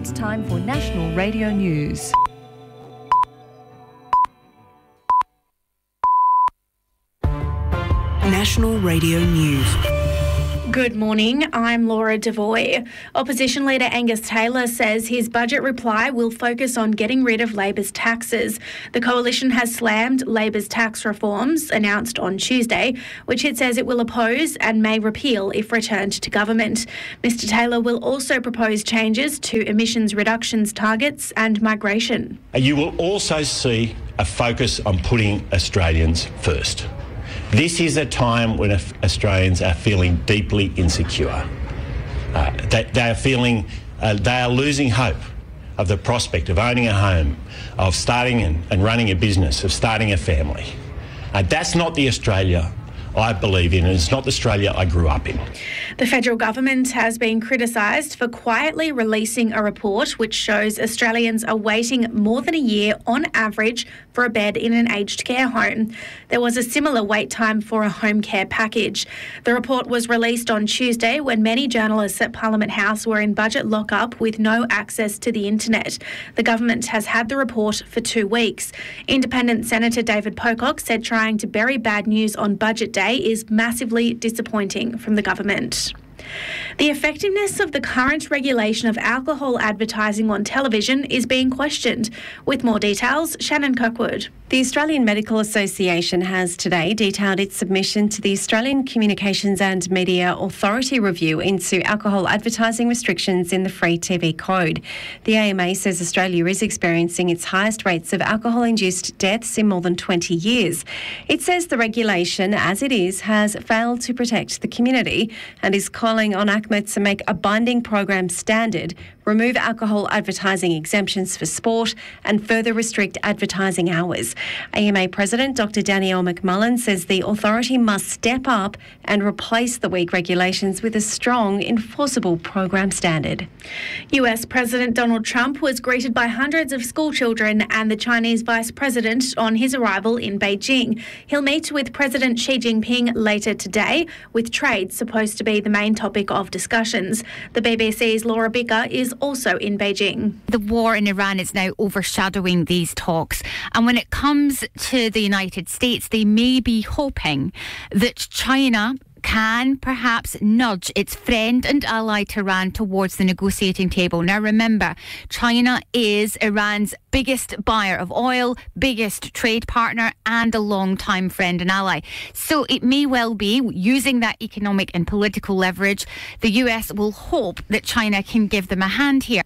it's time for National Radio News. National Radio News. Good morning, I'm Laura Devoy. Opposition leader Angus Taylor says his budget reply will focus on getting rid of Labor's taxes. The coalition has slammed Labor's tax reforms announced on Tuesday, which it says it will oppose and may repeal if returned to government. Mr Taylor will also propose changes to emissions reductions targets and migration. You will also see a focus on putting Australians first. This is a time when Australians are feeling deeply insecure. They are losing hope of the prospect of owning a home, of starting and running a business, of starting a family. That's not the Australia I believe in, and it's not the Australia I grew up in. The federal government has been criticised for quietly releasing a report which shows Australians are waiting more than a year on average for a bed in an aged care home. There was a similar wait time for a home care package. The report was released on Tuesday when many journalists at Parliament House were in budget lockup with no access to the internet. The government has had the report for 2 weeks. Independent Senator David Pocock said trying to bury bad news on Budget Day is massively disappointing from the government. The effectiveness of the current regulation of alcohol advertising on television is being questioned. With more details, Shannon Kirkwood. The Australian Medical Association has today detailed its submission to the Australian Communications and Media Authority review into alcohol advertising restrictions in the Free TV Code. The AMA says Australia is experiencing its highest rates of alcohol-induced deaths in more than 20 years. It says the regulation, as it is, has failed to protect the community and is calling on ACMA to make a binding program standard, remove alcohol advertising exemptions for sport and further restrict advertising hours. AMA President Dr Danielle McMullen says the authority must step up and replace the weak regulations with a strong, enforceable program standard. US President Donald Trump was greeted by hundreds of schoolchildren and the Chinese Vice President on his arrival in Beijing. He'll meet with President Xi Jinping later today, with trade supposed to be the main topic of discussions. The BBC's Laura Bicker is also in Beijing. The war in Iran is now overshadowing these talks, and when it comes to the United States, they may be hoping that China can perhaps nudge its friend and ally Tehran towards the negotiating table. Now remember, China is Iran's biggest buyer of oil, biggest trade partner and a long-time friend and ally. So it may well be, using that economic and political leverage, the US will hope that China can give them a hand here.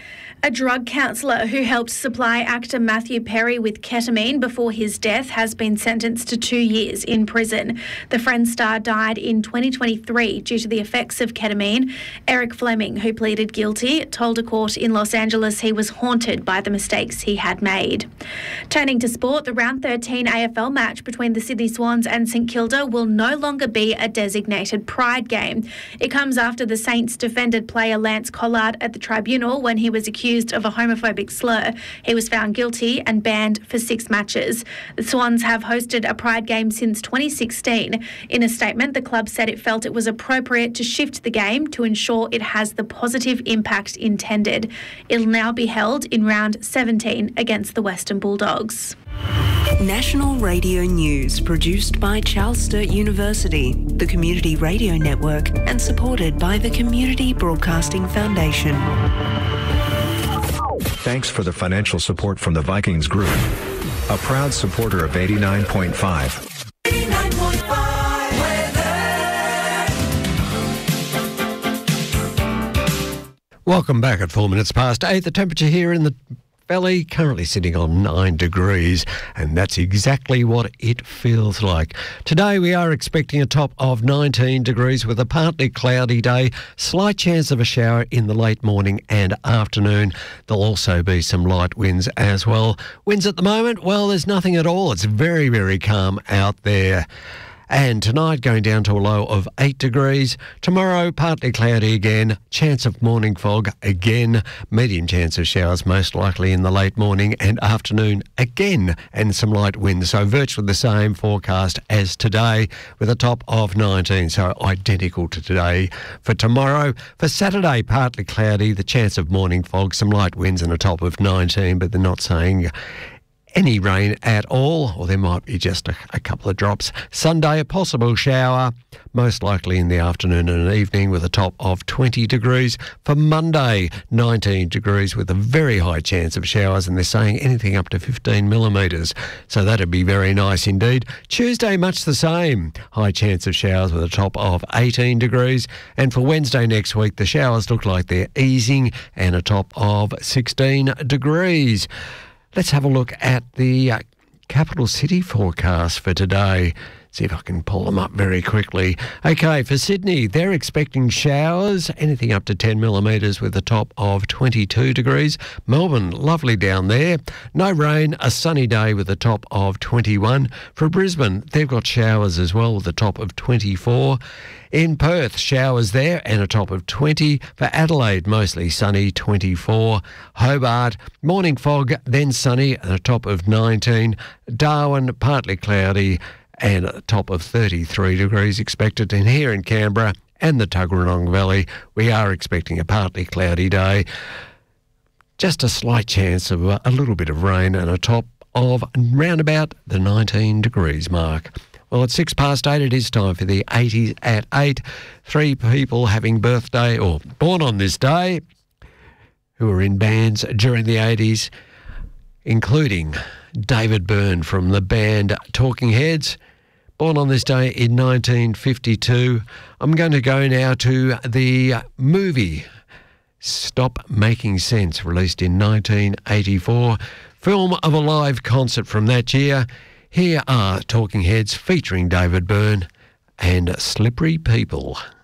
A drug counsellor who helped supply actor Matthew Perry with ketamine before his death has been sentenced to 2 years in prison. The Friends star died in 2023 due to the effects of ketamine. Eric Fleming, who pleaded guilty, told a court in Los Angeles he was haunted by the mistakes he had made. Turning to sport, the Round 13 AFL match between the Sydney Swans and St Kilda will no longer be a designated Pride game. It comes after the Saints defended player Lance Collard at the tribunal when he was accused of a homophobic slur. He was found guilty and banned for 6 matches. The Swans have hosted a Pride game since 2016. In a statement, the club said it felt it was appropriate to shift the game to ensure it has the positive impact intended. It'll now be held in round 17 against the Western Bulldogs. National Radio News, produced by Charles Sturt University, the Community Radio Network, and supported by the Community Broadcasting Foundation. Thanks for the financial support from the Vikings Group, a proud supporter of 89.5. 89.5 weather. Welcome back at 4 minutes past 8. The temperature here in the Valley currently sitting on 9 degrees, and that's exactly what it feels like. Today we are expecting a top of 19 degrees with a partly cloudy day, slight chance of a shower in the late morning and afternoon. There'll also be some light winds as well. Winds at the moment, well, there's nothing at all. It's very, very calm out there. And tonight going down to a low of 8 degrees. Tomorrow, partly cloudy again. Chance of morning fog again. Medium chance of showers most likely in the late morning and afternoon again. And some light winds. So virtually the same forecast as today with a top of 19. So identical to today. For tomorrow, for Saturday, partly cloudy. The chance of morning fog. Some light winds and a top of 19. But they're not saying any rain at all, or there might be just a couple of drops. Sunday, a possible shower, most likely in the afternoon and evening with a top of 20 degrees. For Monday, 19 degrees with a very high chance of showers, and they're saying anything up to 15 millimetres. So that'd be very nice indeed. Tuesday, much the same. High chance of showers with a top of 18 degrees. And for Wednesday next week, the showers look like they're easing and a top of 16 degrees. Let's have a look at the capital city forecast for today. See if I can pull them up very quickly. Okay, for Sydney, they're expecting showers, anything up to 10 millimetres with a top of 22 degrees. Melbourne, lovely down there. No rain, a sunny day with a top of 21. For Brisbane, they've got showers as well with a top of 24. In Perth, showers there and a top of 20. For Adelaide, mostly sunny, 24. Hobart, morning fog, then sunny and a top of 19. Darwin, partly cloudy and a top of 33 degrees expected. And here in Canberra and the Tuggeranong Valley, we are expecting a partly cloudy day. Just a slight chance of a little bit of rain and a top of round about the 19 degrees mark. Well, at 8:06, it is time for the 80s at 8. 3 people having birthday or born on this day who were in bands during the 80s, including David Byrne from the band Talking Heads, born on this day in 1952. I'm going to go now to the movie Stop Making Sense, released in 1984. Film of a live concert from that year. Here are Talking Heads featuring David Byrne and Slippery People.